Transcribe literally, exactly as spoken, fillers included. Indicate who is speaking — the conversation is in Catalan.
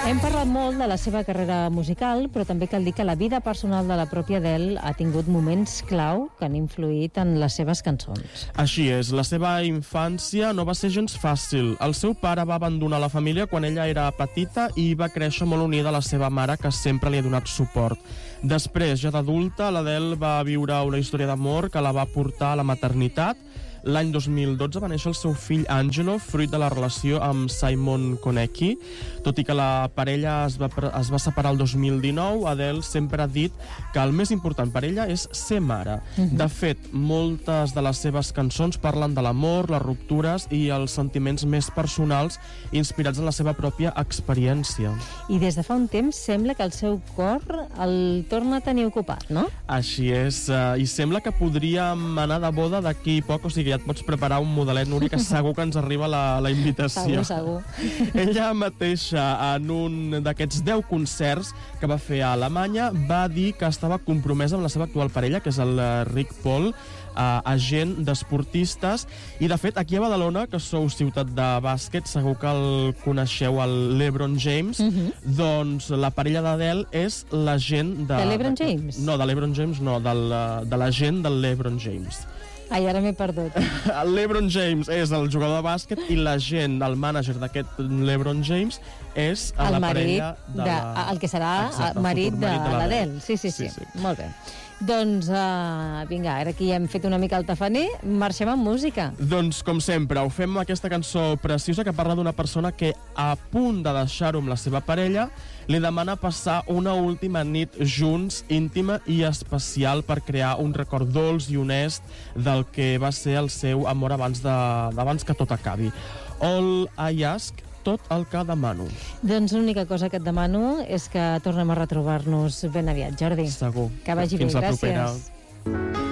Speaker 1: Hem parlat molt de la seva carrera musical, però també cal dir que la vida personal de la pròpia Adele ha tingut moments clau que han influït en les seves cançons.
Speaker 2: Així és, la seva infància no va ser gens fàcil. El seu pare va abandonar la família quan ella era petita i va créixer molt unida a la seva mare, que sempre li ha donat suport. Després, ja d'adulta, l'Adele va viure una història d'amor que la va portar a la maternitat. L'any dos mil dotze va néixer el seu fill Angelo, fruit de la relació amb Simon Konecki. Tot i que la parella es va, es va separar el dos mil dinou, Adele sempre ha dit que el més important per ella és ser mare. Uh-huh. De fet, moltes de les seves cançons parlen de l'amor, les ruptures i els sentiments més personals inspirats en la seva pròpia experiència.
Speaker 1: I des de fa un temps sembla que el seu cor el torna a tenir ocupat, no?
Speaker 2: Així és, uh, i sembla que podríem anar de boda d'aquí poc, o sigui, ja et pots preparar un modelet, Núria, que segur que ens arriba la, la invitació.
Speaker 1: Segur, segur.
Speaker 2: Ella mateixa, en un d'aquests deu concerts que va fer a Alemanya, va dir que estava compromesa amb la seva actual parella, que és el Rick Paul, eh, agent d'esportistes, i de fet, aquí a Badalona, que sou ciutat de bàsquet, segur que el coneixeu, el LeBron James, uh-huh. Doncs la parella d'Adele és l'agent de...
Speaker 1: De LeBron James?
Speaker 2: No, de LeBron James no, del, de l'agent del LeBron James.
Speaker 1: Ai, ara m'he perdut.
Speaker 2: El LeBron James és el jugador de bàsquet i l'agent, el mànager d'aquest LeBron James és
Speaker 1: el
Speaker 2: la
Speaker 1: marit
Speaker 2: parella
Speaker 1: de, de la... El que serà Exacte, el marit, de, de l'Adele. Sí, sí, sí, sí. Molt bé. Doncs, uh, vinga, ara que ja hem fet una mica el tafaner, marxem amb música.
Speaker 2: Doncs, com sempre, ho fem amb aquesta cançó preciosa que parla d'una persona que, a punt de deixar-ho amb la seva parella, li demana passar una última nit junts, íntima i especial, per crear un record dolç i honest del que va ser el seu amor abans, de, abans que tot acabi. All I ask, tot el que demano.
Speaker 1: Doncs l'única cosa que et demano és que tornem a retrobar-nos ben aviat, Jordi.
Speaker 2: Segur.
Speaker 1: Que vagi bé, gràcies.
Speaker 2: Fins la propera.